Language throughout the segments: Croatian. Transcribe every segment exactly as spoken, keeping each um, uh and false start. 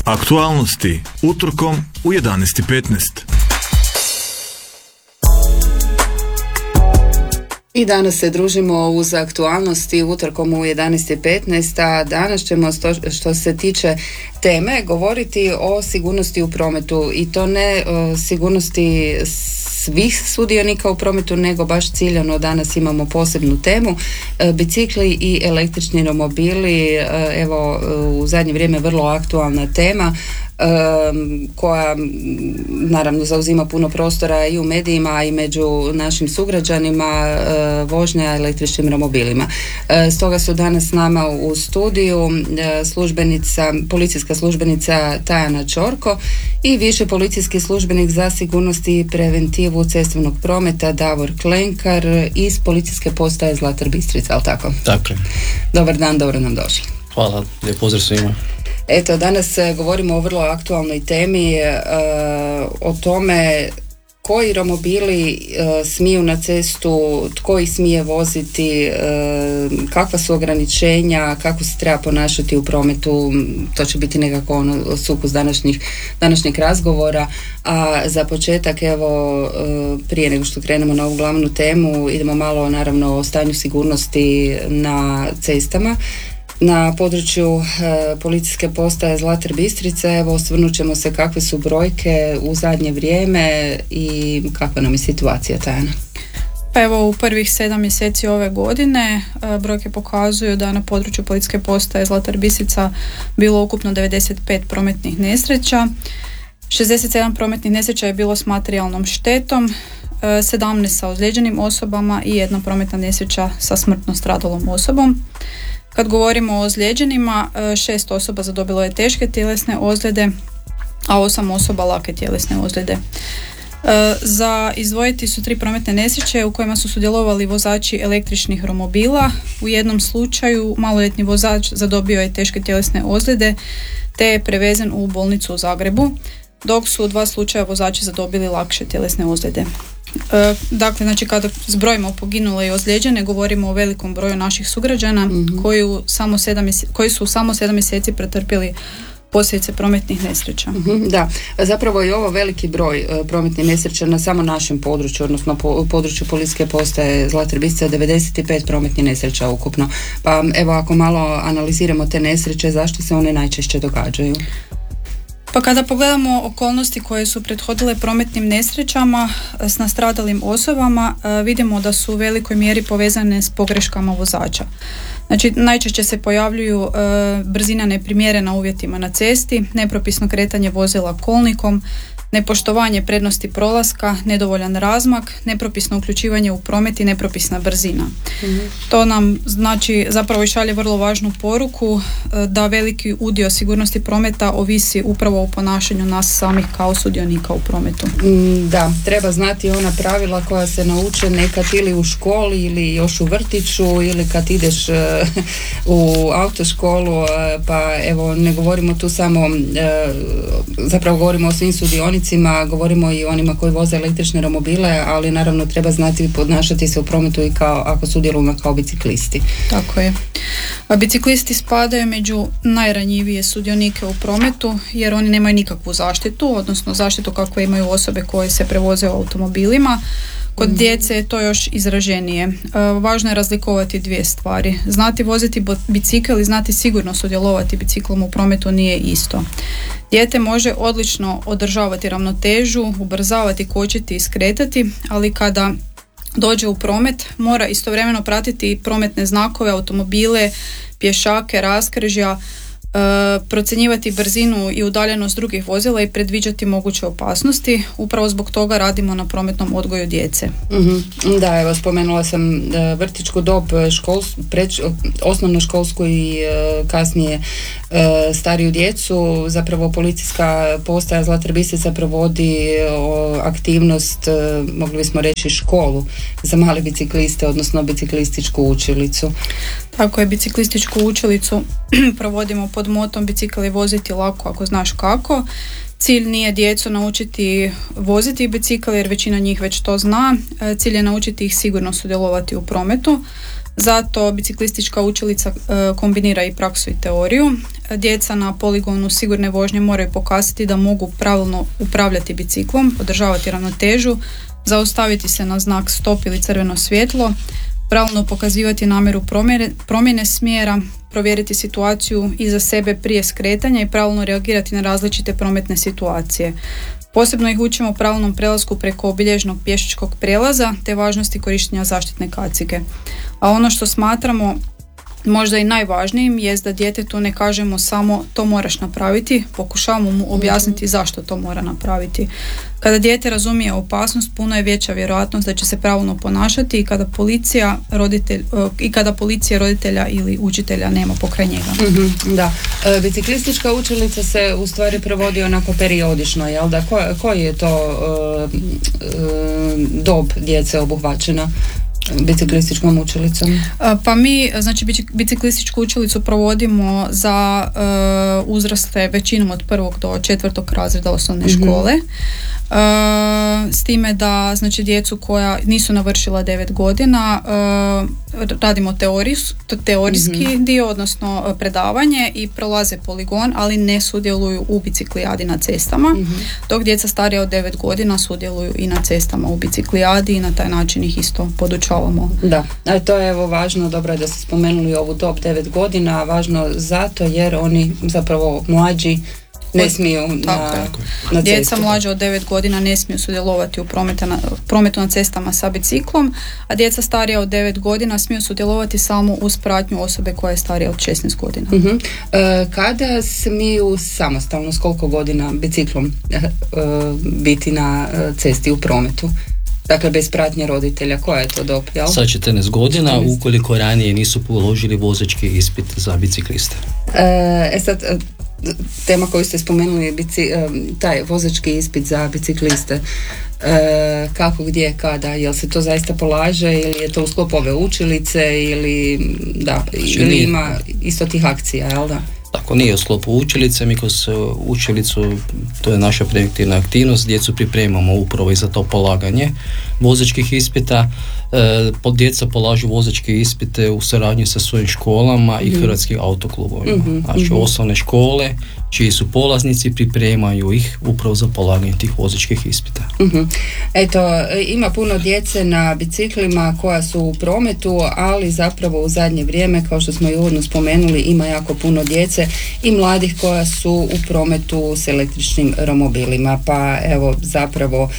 Aktualnosti utorkom u jedanaest i petnaest. I danas se družimo uz aktualnosti utorkom u jedanaest i petnaest, a danas ćemo sto, što se tiče teme govoriti o sigurnosti u prometu i to ne o sigurnosti svih sudionika u prometu, nego baš ciljano danas imamo posebnu temu, bicikli i električni romobili. Evo, u zadnje vrijeme vrlo aktualna tema koja naravno zauzima puno prostora i u medijima i među našim sugrađanima, vožnja električnim romobilima. Stoga su danas s nama u studiju službenica, policijska službenica Tajana Čorko i viši policijski službenik za sigurnost i preventivu cestovnog prometa Davor Klenkar iz policijske postaje Zlatar Bistrica, ali tako? Tako je. Dobar dan, dobro nam došli. Hvala, lijep pozdrav svima. Eto, danas govorimo o vrlo aktualnoj temi, e, o tome koji romobili e, smiju na cestu, tko ih smije voziti, e, kakva su ograničenja, kako se treba ponašati u prometu. To će biti nekako ono sukus današnjih, današnjeg razgovora. A za početak, evo, e, prije nego što krenemo na ovu glavnu temu, idemo malo naravno o stanju sigurnosti na cestama. Na području e, policijske postaje Zlatar Bistrica, evo, osvrnut ćemo se kakve su brojke u zadnje vrijeme i kakva nam je situacija, Tajana. Pa evo, u prvih sedam mjeseci ove godine e, brojke pokazuju da na području policijske postaje Zlatar Bistrica bilo ukupno devedeset pet prometnih nesreća, šezdeset sedam prometnih nesreća je bilo s materijalnom štetom, e, sedamnaest sa ozlijeđenim osobama i jedna prometna nesreća sa smrtno stradalom osobom. Kad govorimo o ozlijeđenima, šest osoba zadobilo je teške tjelesne ozljede, a osam osoba lake tjelesne ozljede. Za izdvojiti su tri prometne nesreće u kojima su sudjelovali vozači električnih romobila. U jednom slučaju maloljetni vozač zadobio je teške tjelesne ozljede te je prevezen u bolnicu u Zagrebu, dok su u dva slučaja vozači zadobili lakše tjelesne ozljede. Dakle, znači kada zbrojimo poginule i ozlijeđene, govorimo o velikom broju naših sugrađana mm-hmm. koji, u samo sedam mjeseci, koji su u samo sedam mjeseci pretrpjeli posljedice prometnih nesreća. Mm-hmm, da, zapravo je ovo veliki broj uh, prometnih nesreća na samo našem području, odnosno po, području policijske postaje Zlatar Bistrica, devedeset pet prometnih nesreća ukupno. Pa evo, ako malo analiziramo te nesreće, zašto se one najčešće događaju? Pa kada pogledamo okolnosti koje su prethodile prometnim nesrećama s nastradalim osobama, vidimo da su u velikoj mjeri povezane s pogreškama vozača. Znači, najčešće se pojavljuju e, brzina neprimjerena uvjetima na cesti, nepropisno kretanje vozila kolnikom, nepoštovanje prednosti prolaska, nedovoljan razmak, nepropisno uključivanje u promet i nepropisna brzina. Mm-hmm. To nam znači zapravo i šalje vrlo važnu poruku da veliki udio sigurnosti prometa ovisi upravo o ponašanju nas samih kao sudionika u prometu. Mm, da, treba znati ona pravila koja se nauče nekad ili u školi ili još u vrtiću ili kad ideš uh, u autoškolu, uh, pa evo, ne govorimo tu samo uh, zapravo govorimo o svim sudionicima, govorimo i o onima koji voze električne romobile, ali naravno treba znati podnašati se u prometu i kao ako sudjelujemo kao biciklisti. Tako je. A biciklisti spadaju među najranjivije sudionike u prometu jer oni nemaju nikakvu zaštitu, odnosno zaštitu kakve imaju osobe koje se prevoze u automobilima. Kod djece je to još izraženije. E, važno je razlikovati dvije stvari. Znati voziti bicikl i znati sigurno sudjelovati biciklom u prometu nije isto. Dijete može odlično održavati ravnotežu, ubrzavati, kočiti i skretati, ali kada dođe u promet mora istovremeno pratiti prometne znakove, automobile, pješake, raskrižja, E, procjenjivati brzinu i udaljenost drugih vozila i predviđati moguće opasnosti. Upravo zbog toga radimo na prometnom odgoju djece. Mm-hmm. Da, evo, spomenula sam uh, vrtićku dob, škol, preč, osnovnoškolsku i uh, kasnije uh, stariju djecu. Zapravo policijska postaja Zlatar Bistrica provodi uh, aktivnost, uh, mogli bismo reći školu za male bicikliste, odnosno biciklističku učilicu. Tako je, biciklističku učilicu provodimo pod motom bicikl je voziti lako ako znaš kako. Cilj nije djecu naučiti voziti bicikl jer većina njih već to zna. Cilj je naučiti ih sigurno sudjelovati u prometu. Zato biciklistička učilica e, kombinira i praksu i teoriju. Djeca na poligonu sigurne vožnje moraju pokazati da mogu pravilno upravljati biciklom, održavati ravnotežu, zaustaviti se na znak stop ili crveno svjetlo, pravilno pokazivati namjeru promjene, promjene smjera, provjeriti situaciju iza sebe prije skretanja i pravilno reagirati na različite prometne situacije. Posebno ih učimo pravilnom prelasku preko obilježenog pješačkog prijelaza te važnosti korištenja zaštitne kacige. A ono što smatramo možda i najvažnijim jest da djetetu ne kažemo samo to moraš napraviti, pokušavamo mu objasniti zašto to mora napraviti. Kada dijete razumije opasnost, puno je veća vjerojatnost da će se pravilno ponašati i kada policija, roditelj, i kada policija roditelja ili učitelja nema pokraj njega. Mm-hmm, da. E, biciklistička učilica se u stvari provodi onako periodično, jel da? Ko, koji je to e, e, dob djece obuhvaćena biciklističkom učilicom? Pa mi, znači, biciklističku učilicu provodimo za uh, uzraste većinom od prvog do četvrtog razreda osnovne mm-hmm. škole. Uh, s time da, znači, djecu koja nisu navršila devet godina uh, radimo teorijs, teorijski mm-hmm. dio, odnosno predavanje i prolaze poligon, ali ne sudjeluju u biciklijadi na cestama, mm-hmm. dok djeca starija od devet godina sudjeluju i na cestama u biciklijadi i na taj način ih isto podučavamo. Da, a to je evo važno, dobro je da ste spomenuli ovu dob devet godina, važno zato jer oni zapravo mlađi ne smiju na, na djeca mlađa od devet godina ne smiju sudjelovati u na, prometu na cestama sa biciklom, a djeca starija od devet godina smiju sudjelovati samo uz pratnju osobe koja je starija od šesnaest godina. Uh-huh. E, kada smiju samostalno, s koliko godina biciklom e, biti na cesti u prometu? Dakle, bez pratnje roditelja, koja je to dob, jel? Sa četrnaest godina, ukoliko ranije nisu položili vozački ispit za bicikliste. E, e sad, tema koju ste spomenuli, bici, taj vozački ispit za bicikliste, e, kako, gdje, kada, jel se to zaista polaže ili je to u sklopu ove učilice ili, da, ili ima isto tih akcija, jel da? Tako, nije u sklopu učilice, mi kroz učilicu, to je naša preventivna aktivnost, djecu pripremamo upravo i za to polaganje vozačkih ispita. E, djeca polažu vozačke ispite u suradnji sa svojim školama i mm. hrvatskim autoklubovima. Mm-hmm, znači mm-hmm. osnovne škole čiji su polaznici pripremaju ih upravo za polaganje tih vozačkih ispita. Mm-hmm. Eto, ima puno djece na biciklima koja su u prometu, ali zapravo u zadnje vrijeme, kao što smo i uvodno spomenuli, ima jako puno djece i mladih koja su u prometu s električnim romobilima. Pa evo, zapravo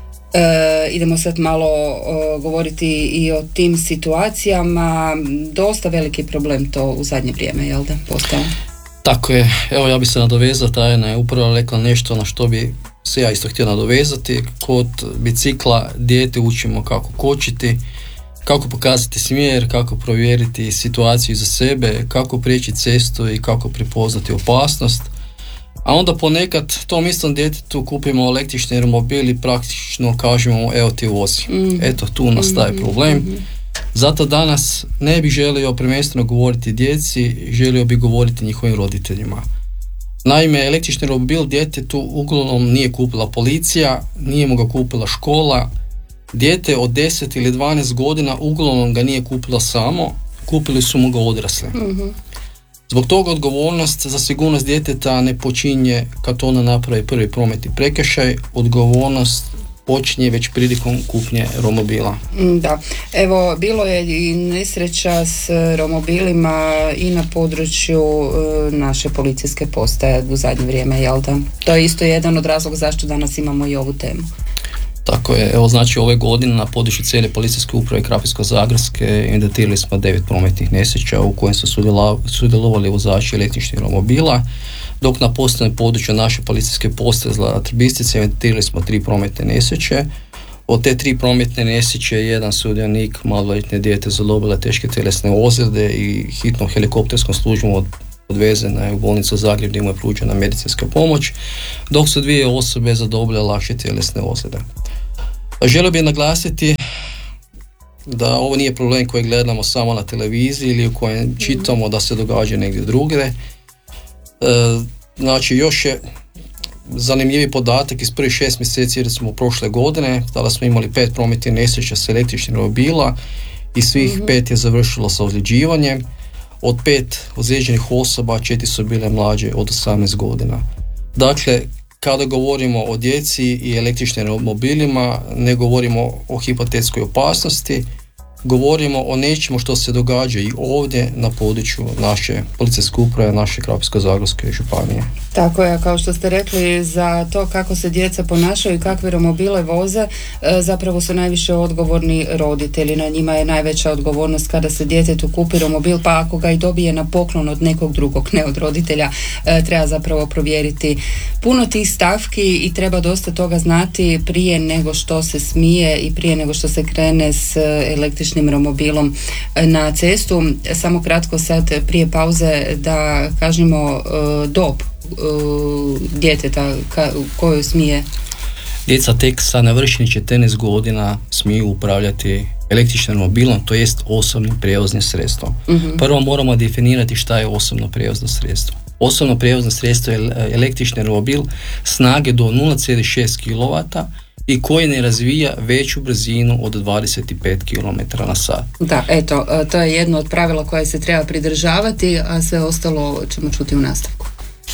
E, idemo sad malo o, govoriti i o tim situacijama. Dosta veliki problem to u zadnje vrijeme, jel da, postao? Tako je, evo ja bi se nadovezao, Tajana je upravo rekla nešto na što bi se ja isto htio nadovezati. Kod bicikla dijete učimo kako kočiti, kako pokazati smjer, kako provjeriti situaciju za sebe, kako prijeći cestu i kako prepoznati opasnost. A onda ponekad tom istom djetetu kupimo električni romobil i praktično kažemo evo ti vozi. Mm. Eto, tu nastaje problem. Mm-hmm. Zato danas ne bih želio prvenstveno govoriti djeci, želio bih govoriti njihovim roditeljima. Naime, električni romobil djetetu uglavnom nije kupila policija, nije mu ga kupila škola. Dijete od deset ili dvanaest godina uglavnom ga nije kupila samo, kupili su mu ga odrasli. Mm-hmm. Zbog toga odgovornost za sigurnost djeteta ne počinje kad ona napravi prvi prometni prekršaj, odgovornost počinje već prilikom kupnje romobila. Da, evo, bilo je i nesreća s romobilima i na području e, naše policijske postaje u zadnje vrijeme, jel da? To je isto jedan od razloga zašto danas imamo i ovu temu. Tako je, evo znači ove godine na području cijele policijske uprave Krapinsko-zagorske evidentirali smo devet prometnih nesreća u kojem su sudjelovali vozači električnih romobila, dok na posebnom području naše policijske postaje Zlatar Bistrica evidentirali smo tri prometne nesreće. Od te tri prometne nesreće jedan sudionik, maloljetne dijete, zadobila teške tjelesne ozljede i hitnom helikopterskom službom odvezena je u bolnicu Zagreb gdje mu je pružena medicinska pomoć, dok su dvije osobe zadobile lakše tjelesne ozljede. Želio bih naglasiti da ovo nije problem koji gledamo samo na televiziji ili u kojem čitamo da se događa negdje drugdje. E, znači još je zanimljivi podatak iz prvih šest mjeseci recimo prošle godine, tada smo imali pet prometnih nesreća s električnih romobila i svih Mhm. pet je završilo sa ozljeđivanjem. Od pet ozlijeđenih osoba, četiri su bile mlađe od osamnaest godina. Dakle, kada govorimo o djeci i električnim romobilima, ne govorimo o hipotetskoj opasnosti, govorimo o nečemu što se događa i ovdje na području naše policijske uprave, naše Krapinsko-zagorske županije. Tako je, kao što ste rekli, za to kako se djeca ponašaju i kakve romobile voze, e, zapravo su najviše odgovorni roditelji. Na njima je najveća odgovornost kada se djetetu kupi romobil, pa ako ga i dobije na poklon od nekog drugog, ne od roditelja, e, treba zapravo provjeriti puno tih stavki i treba dosta toga znati prije nego što se smije i prije nego što se krene s električnim romobilom na cestu. Samo kratko sad prije pauze da kažemo e, dob djeteta ka, koju smije. Djeca tek sa navršenih četrnaest godina smiju upravljati električnim romobilom, to jest osobnim prijevoznim sredstvom. Uh-huh. Prvo moramo definirati šta je osobno prijevozno sredstvo. Osobno prijevozno sredstvo je električni romobil snage do nula zarez šest kilovata i koji ne razvija veću brzinu od dvadeset pet kilometara na sat. Da, eto, to je jedno od pravila koje se treba pridržavati, a sve ostalo ćemo čuti u nastavku.